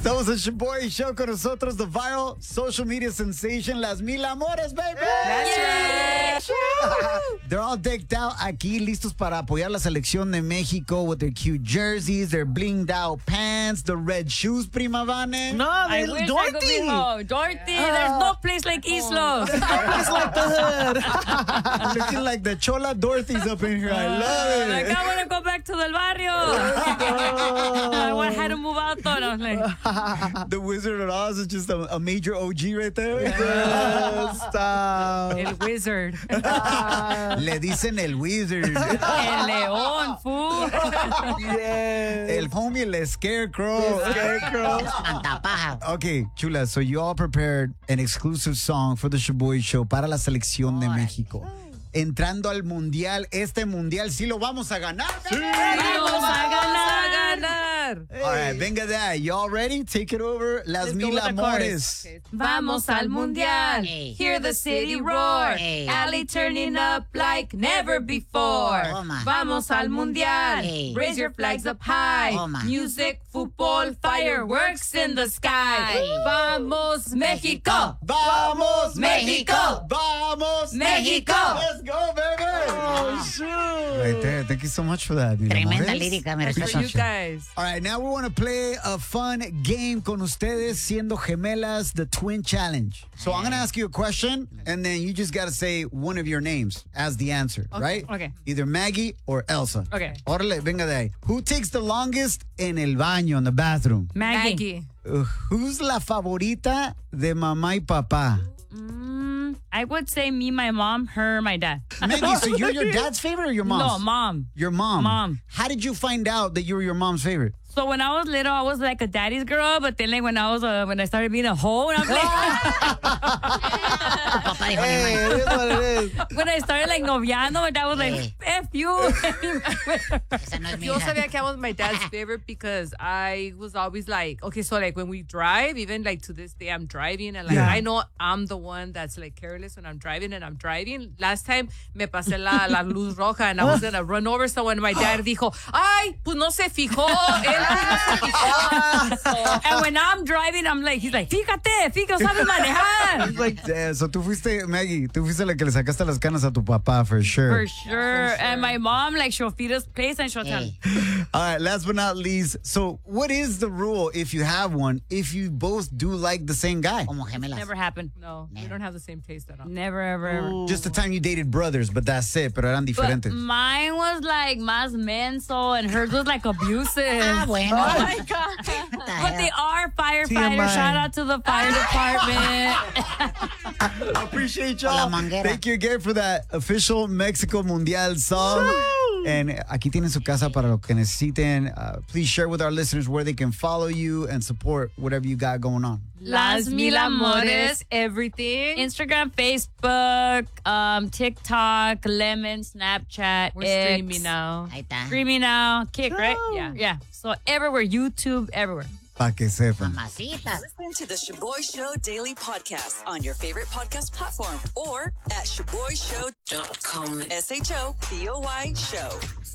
Estamos en Shoboy Show con nosotros, the viral social media sensation, Las Mil Amores, baby. That's right. They're all decked out aquí, listos para apoyar la selección de México with their cute jerseys, their blinged out pants, the red shoes, prima Vane. No, I wish I could be home. Dorothy, there's no place like Islos. It's like the hood. Looking like the Chola Dorothy's up in here. I love Like, it. I want to go back to Del Barrio. I had to move out, though. And I was like, The Wizard of Oz is just a major OG right there. Stop. El Wizard. Le dicen el Wizard. El León, fool. Yes. El homie, el Scarecrow. Okay, chula, so you all prepared an exclusive song for the Shoboy Show para la selección de México. Entrando al mundial, este mundial sí lo vamos a ganar. Vamos a ganar. All right, venga de ahí. Y'all ready? Take it over. Las Let's go Mil with the Amores. chorus. Vamos al mundial. Hear the city roar. Alley turning up like never before. Vamos al mundial. Raise your flags up high. Music, football, fireworks in the sky. Vamos, México. Vamos, México. Vamos, México. Let's go, baby. Oh, shoot. Right there. Thank you so much for that. Mil Tremenda Amores. lírica, mi Appreciate respeto. you. Guys. All right, now we want to play a fun game con ustedes siendo gemelas, the Twin Challenge. So I'm going to ask you a question, and then you just got to say one of your names as the answer, right? okay. Either Maggie or Elsa. Okay. Órale, venga de ahí. Who takes the longest en el baño, in the bathroom? Maggie. Who's la favorita de mamá y papá? I would say me, my mom, her, my dad. Maggie, so you're your dad's favorite or your mom's? No, mom. Your mom. Mom. How did you find out that you were your mom's favorite? So when I was little, I was like a daddy's girl, but then like when I started being a hoe, and I'm like, Papá dijo, Hey, it is what it is. when I started like noviando, my dad was like, F you. esa no es mi Yo hija. sabía que I was my dad's favorite because I was always like, okay, so like when we drive, even like to this day, I'm driving and like Yeah. I know I'm the one that's like careless when I'm driving and I'm driving. Last time me pasé la luz roja and I was gonna run over someone. My dad dijo, ay, pues no se fijó. Él no se fijó. And when I'm driving, I'm like, he's like, fíjate, sabes manejar. It's like, yeah, so tú fuiste, Maggie, tú fuiste la que le sacaste las canas a tu papá, for sure. For sure. And my mom, like, she'll feed us place and she'll tell Hey. All right, last but not least, so what is the rule, if you have one, if you both do like the same guy? Como gemelas. never happened. No, we don't have the same taste at all. Never, ever, ever. Just the time you dated brothers, but that's it, pero eran But diferentes. mine was like más menso and hers was like abusive. Ah, bueno. Oh my God. But they are firefighters. TMI. Shout out to the fire department. I appreciate Con la y'all. manguera. Thank you again for that official Mexico Mundial song. And aquí tienen su casa para lo que necesiten. Please share with our listeners where they can follow you and support whatever you got going on. Las Mil Amores. Everything. Instagram, Facebook, TikTok, Lemon, Snapchat. We're X. streaming now. Ahí está. Streaming now. Kick, right? Yeah. Yeah. So everywhere, YouTube, everywhere. Pa' que sepan. Mamacitas. Listen to the Shoboy Show Daily Podcast on your favorite podcast platform or at ShoboyShow.com. SHOBOY Show.